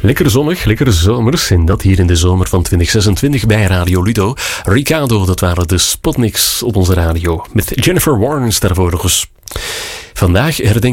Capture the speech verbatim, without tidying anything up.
Lekker zonnig, lekker zomers. En dat hier in de zomer van twintig zesentwintig bij Radio Ludo. Ricardo, dat waren de Spotniks op onze radio. Met Jennifer Warnes daarvoor nog eens. Vandaag herdenken